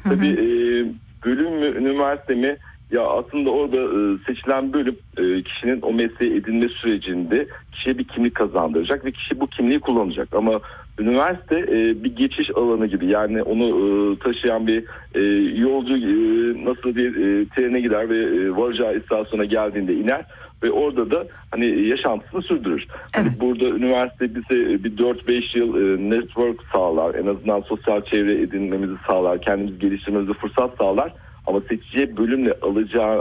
Hı Tabii hı. bölüm mü, üniversite mi? Ya aslında orada seçilen bölüm kişinin o mesleği edinme sürecinde kişiye bir kimlik kazandıracak ve kişi bu kimliği kullanacak. Ama üniversite bir geçiş alanı gibi, yani onu taşıyan bir yolcu nasıl bir trene gider ve varacağı istasyona geldiğinde iner ve orada da hani yaşantısını sürdürür. Hani Evet. burada üniversite bize bir 4-5 yıl network sağlar, en azından sosyal çevre edinmemizi sağlar, kendimizi geliştirmemize fırsat sağlar. Ama seçeceği bölümle alacağı,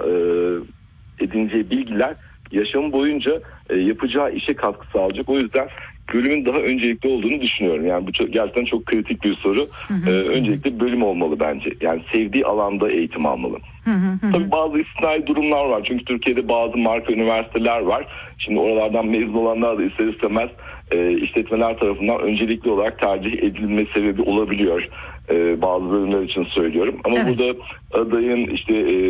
edineceği bilgiler yaşamı boyunca yapacağı işe katkı sağlayacak. O yüzden bölümün daha öncelikli olduğunu düşünüyorum. Yani bu gerçekten çok kritik bir soru. Hı hı. Öncelikle bölüm olmalı bence. Yani sevdiği alanda eğitim almalı. Hı hı. Tabii bazı istisnai durumlar var. Çünkü Türkiye'de bazı marka üniversiteler var. Şimdi oralardan mezun olanlar da ister istemez işletmeler tarafından öncelikli olarak tercih edilme sebebi olabiliyor. Bazı bölümler için söylüyorum. Ama Evet. burada adayın işte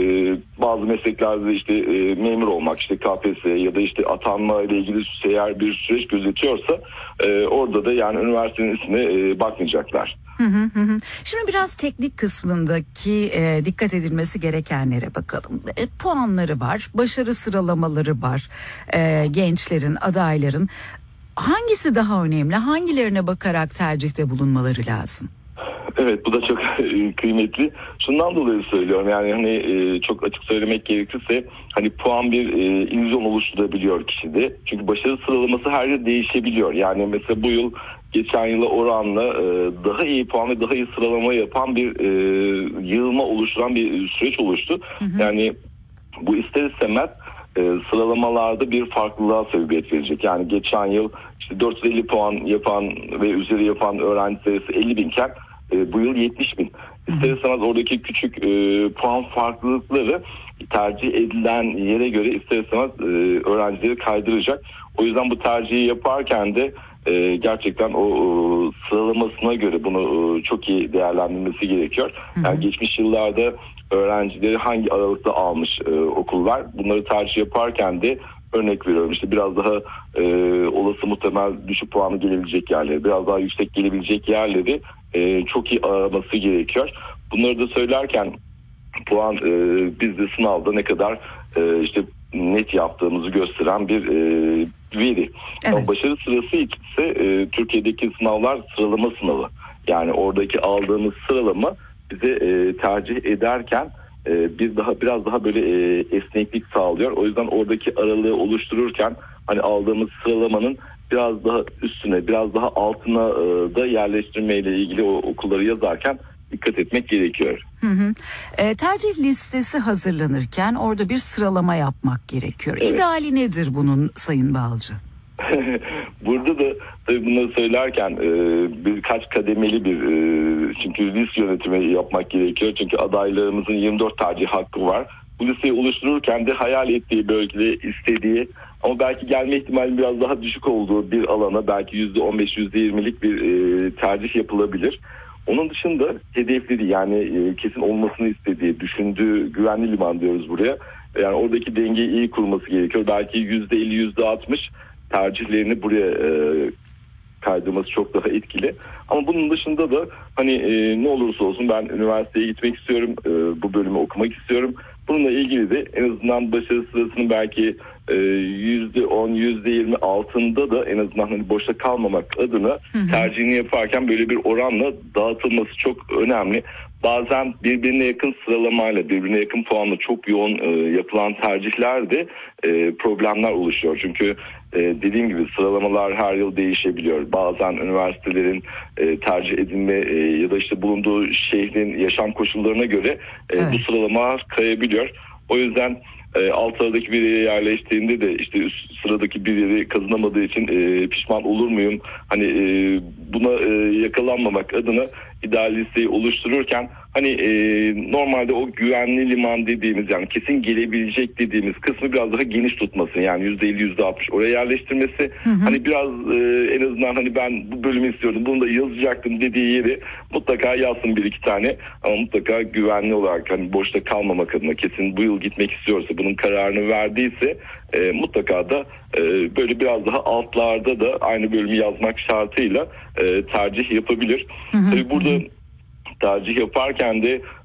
bazı mesleklerde işte memur olmak, işte KPSS ya da işte atanma ile ilgili eğer bir süreç gözetiyorsa orada da yani üniversitenin ismine bakmayacaklar. Hı hı hı. Şimdi biraz teknik kısmındaki dikkat edilmesi gerekenlere bakalım. Puanları var, başarı sıralamaları var, gençlerin, adayların. Hangisi daha önemli? Hangilerine bakarak tercihte bulunmaları lazım? Evet, bu da çok kıymetli. Şundan dolayı söylüyorum, yani hani çok açık söylemek gerekirse hani puan bir illüzyon oluşturabiliyor kişide. Çünkü başarı sıralaması her yıl değişebiliyor. Yani mesela bu yıl geçen yıla oranla daha iyi puan ve daha iyi sıralama yapan bir yığılma oluşturan bir süreç oluştu. Hı hı. Yani bu ister istemez sıralamalarda bir farklılığa sebebiyet verecek. Yani geçen yıl işte 450 puan yapan ve üzeri yapan öğrenci sayısı 50 binken bu yıl 70 bin. İster istemez oradaki küçük puan farklılıkları tercih edilen yere göre ister istemez öğrencileri kaydıracak. O yüzden bu tercihi yaparken de gerçekten o sıralamasına göre bunu çok iyi değerlendirmesi gerekiyor. Yani geçmiş yıllarda öğrencileri hangi aralıkta almış okullar, bunları tercih yaparken de örnek veriyorum işte biraz daha olası muhtemel düşük puanı gelebilecek yerleri, biraz daha yüksek gelebilecek yerleri çok iyi araması gerekiyor. Bunları da söylerken puan bizde sınavda ne kadar işte net yaptığımızı gösteren bir veri. Evet. Ama başarı sırası ise Türkiye'deki sınavlar sıralama sınavı. Yani oradaki aldığımız sıralama bize tercih ederken biraz daha böyle esneklik sağlıyor. O yüzden oradaki aralığı oluştururken hani aldığımız sıralamanın biraz daha üstüne, biraz daha altına da yerleştirmeyle ilgili o okulları yazarken dikkat etmek gerekiyor. Hı hı. Tercih listesi hazırlanırken orada bir sıralama yapmak gerekiyor. Evet. İdeali nedir bunun Sayın Balcı? Burada da tabii bunları söylerken birkaç kademeli bir çünkü liste yönetimi yapmak gerekiyor. Çünkü adaylarımızın 24 tercih hakkı var. Bu listeyi oluştururken de hayal ettiği bölgede istediği ama belki gelme ihtimali biraz daha düşük olduğu bir alana belki %15, %20'lik bir tercih yapılabilir. Onun dışında hedefleri yani kesin olmasını istediği, düşündüğü güvenli liman diyoruz buraya. Yani oradaki dengeyi iyi kurması gerekiyor. Belki %50, %60 tercihlerini buraya kaydırması çok daha etkili. Ama bunun dışında da hani ne olursa olsun ben üniversiteye gitmek istiyorum, bu bölümü okumak istiyorum. Bununla ilgili de en azından başarı sırasının belki %10, %20 altında da en azından hani boşta kalmamak adına tercihini yaparken böyle bir oranla dağıtılması çok önemli. Bazen birbirine yakın sıralamayla, birbirine yakın puanla çok yoğun yapılan tercihlerde problemler oluşuyor. Çünkü dediğim gibi sıralamalar her yıl değişebiliyor. Bazen üniversitelerin tercih edilme ya da işte bulunduğu şehrin yaşam koşullarına göre bu sıralama kayabiliyor. O yüzden alt sıradaki bir yere yerleştiğinde de işte üst sıradaki bir yeri kazanamadığı için pişman olur muyum? Hani buna yakalanmamak adına ideal listeyi oluştururken hani normalde o güvenli liman dediğimiz yani kesin gelebilecek dediğimiz kısmı biraz daha geniş tutması yani %50, %60 oraya yerleştirmesi. Hani biraz en azından hani ben bu bölümü istiyordum bunu da yazacaktım dediği yeri mutlaka yazsın bir iki tane ama mutlaka güvenli olarak hani boşta kalmamak adına kesin bu yıl gitmek istiyorsa bunun kararını verdiyse mutlaka da böyle biraz daha altlarda da aynı bölümü yazmak şartıyla tercih yapabilir. Tabii burada tercih yaparken de